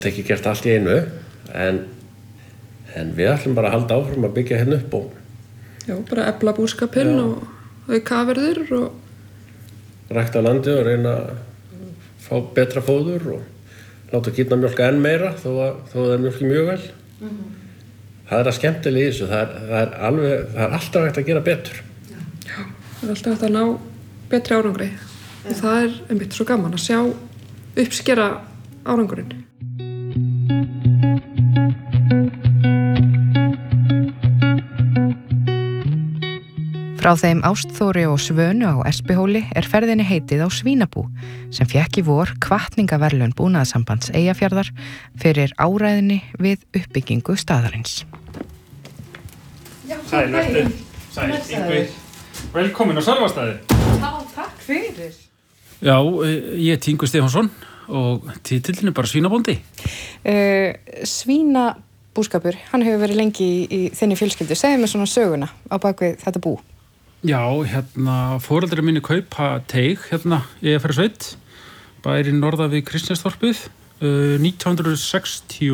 Ekki gert allt í einu, en við ætlum bara að halda áfram að byggja hérna upp og... Já, bara efla búskapinn og auka afurðir og... Rækta landið og reyna að fá betra fóður og láta kýrna mjólka enn meira þó það mjólki mjög vel. Það að skemmtilega í þessu, það er alltaf hægt að gera betur. Já, það er alltaf hægt að ná betri árangri. Og það er einmitt svo gaman að sjá uppskera árangurinn. Frá þeim Ástþóri og Svönu á Espihóli er ferðinni heitið á Svínabú sem fékk í vor hvatningaverðlaun Búnaðarsambands Eyjafjarðar fyrir áræðinni við uppbyggingu staðarins. Sæl, Ingvi. Velkomin á Sölvastaði. Já, takk fyrir. Já, ég Ingi Stefánsson og titillinn er bara svínabóndi. Svínabúskapur, hann hefur verið lengi í þinni fjölskyldu. Segðu mér svona söguna á bakvið þetta bú. Já, foreldrar mínu kaupa teig í Eyjafjarðarsveit, bæri norðan við Kristjánsþorpið, 1963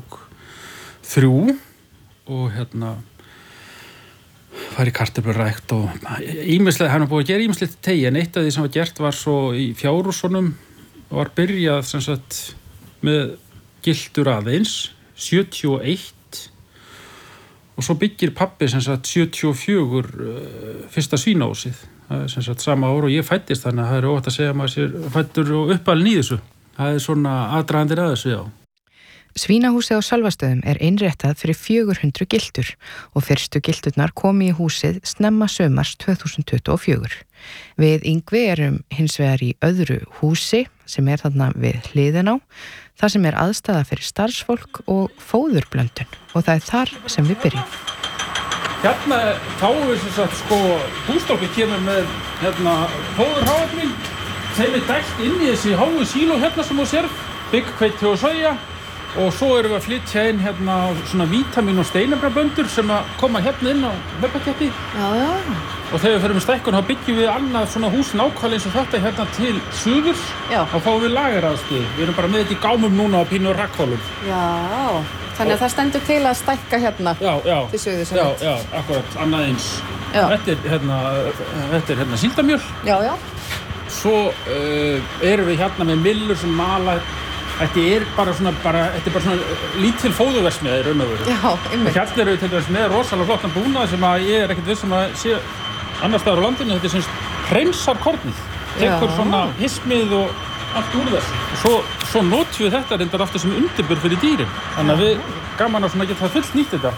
og fær í kartöflurækt og ýmislegt, hann var búið að gera ýmislegt teig, en eitt af því sem var gert var svo í Fjárhúsunum var byrjað sem sagt með giltur aðeins 71 og svo byggir pabbi sem sagt 74 fyrsta svínahúsið. Það er sem sagt sama ár og ég fæddist, þannig að það er óvægt að segja að maður sér fæddur og uppalinn í þessu. Það er svona aðdragandir að þessu, já. Svínahúsið á Sölvastöðum er innréttað fyrir 400 giltur og fyrstu gilturnar komu í húsið snemma sumars 2024. Við Ingvi erum hins vegar í öðru húsi sem er þarna við hliðin á, þar sem er aðstaða fyrir starfsfólk og fóðurblöndun og það er þar sem við byrjum. Hérna fáum við sem sagt bústólpið kemur með fóðurháefnin, þeim er dælt inn í þessi háu síló sem þú sérð, byggkveiti og soja. Og svo erum við að flytja inn svona vítamín- og steinefnaböndur sem að koma inn á hlaupaketti. Já. Og þegar við fyrir með stækkun þá byggjum við annað svona hús nákvæmlega eins og þetta til suðurs. Já. Þá fáum við lageraðstöðu. Við erum bara með þetta í gámum núna á pínu og rakkhólum. Já, þannig að það stendur til að stækka til suðurs. Já, akkurat, annað eins. Já. Þetta er síldamjöl. Já. Svo erum við með myllur sem mala. Þetta er bara svona lítil fóðurverksmiðja í raun og veru. Já, einmitt. Hérna eru við til dæmis með rosalega flottan búnað sem að ég er ekkert viss að sé annars staðar á landinu. Þetta er sem hreinsar kornið. Tekur svona hismið og allt úr þessu. Svo notum við þetta reyndar aftur sem undirbur fyrir dýrin. Þannig að við gaman að geta fullt nýtt þetta.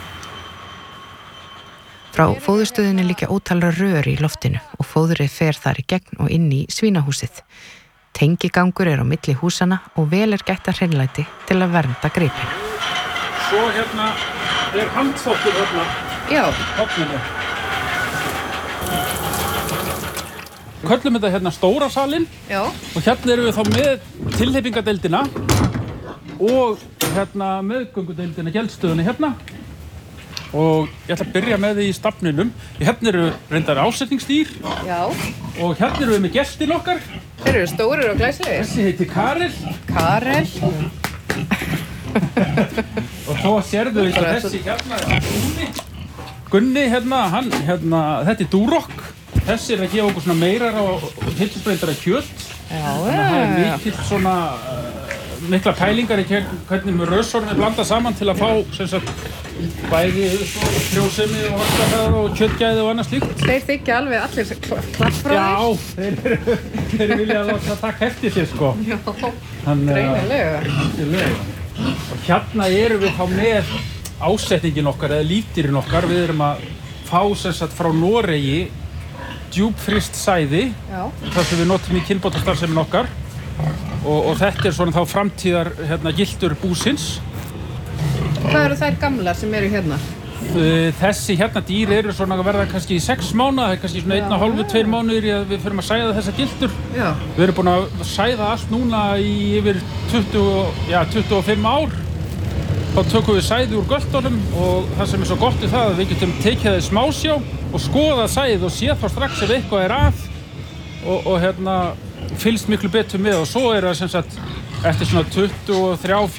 Frá fóðurstöðinni liggja ótalra rör í loftinu og fóðrið fer þar í gegn og inn í svínahúsið. Tengigangur er á milli húsana og vel er gætt að hreinlæti til að vernda gripina. Svo er handþvottur Já. Hotninu. Köllum þetta stóra salinn. Já. Og erum við þá með tilhleypingadeildina og meðgöngudeildina, geldstöðunni Og ég ætla að byrja með því í stafninum. Eru reyndar ásetningsdýr. Já. Og eru við með gestin okkar. Þeir eru stórir og glæsilegir. Þessi heitir Karel. Karel. Og þá sérðu við þessi Gunni. Þetta er Duroc. Þessi er að gefa okkur svona meirar og hilsusbreyndara kjöt. Já. Það er mikill svona mikla pælingar í hvernig með rauðsorn er blandað saman til að fá sem sagt bæði frjósemi og vaxtarhraða og kjötgæði og annað slíkt. Þeir þykja alveg allir klappfráðir. Já, þeir vilja láta taka eftir sér Já, greinilega. Og erum við þá með ásetningin okkar eða lífdýrin okkar. Við erum að fá sem sagt frá Noregi djúpfryst sæði. Já. Það sem við notum í kynbótastarfsemin okkar. Og þetta er svona þá framtíðar giltur búsins. Hvað eru þær gamlar sem eru hérna? Þessi dýr eru svona að verða kannski í 6 mánuði, kannski svona 1,5–2 mánuðir í að við förum að sæða þessa giltur. Já. Við erum búin að sæða allt núna í yfir 25 ár. Þá tökum við sæði úr göltunum og það sem er svo gott er það að við getum tekið það í smásjá og skoða sæðið og séð þá strax ef eitthvað er að og fylgst miklu betur með og svo er það sem sagt eftir svona 23